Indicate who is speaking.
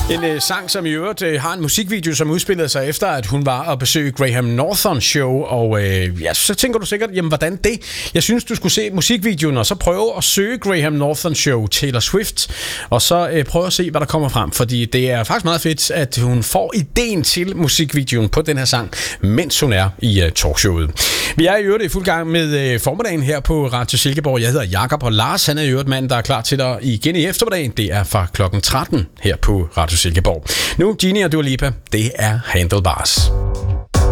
Speaker 1: En sang, som i øvrigt har en musikvideo, som udspillede sig efter, at hun var og besøge Graham Norton Show. Og så tænker du sikkert, jamen hvordan det? Jeg synes, du skulle se musikvideoen, og så prøve at søge Graham Norton Show Taylor Swift. Og så prøve at se, hvad der kommer frem. Fordi det er faktisk meget fedt, at hun får ideen til musikvideoen på den her sang, mens hun er i talkshowet. Vi er i øvrigt i fuld gang med formiddagen her på Radio Silkeborg. Jeg hedder Jakob, og Lars, han er i øvrigt manden, der er klar til dig igen i eftermiddagen. Det er fra klokken 13 her på Radio Silkeborg. Nu, Genie og Dua Lipa, det er Handlebars.